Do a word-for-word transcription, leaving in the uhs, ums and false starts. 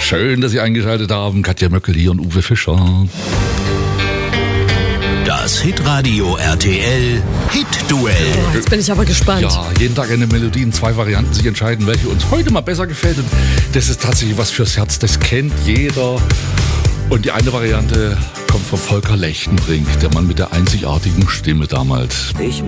Schön, dass Sie eingeschaltet haben. Katja Möckel hier und Uwe Fischer. Das Hitradio R T L Hit-Duell. Oh, jetzt bin ich aber gespannt. Ja, jeden Tag eine Melodie in zwei Varianten, sich entscheiden, welche uns heute mal besser gefällt. Und das ist tatsächlich was fürs Herz, das kennt jeder. Und die eine Variante kommt von Volker Lechtenbrink, der Mann mit der einzigartigen Stimme damals. Ich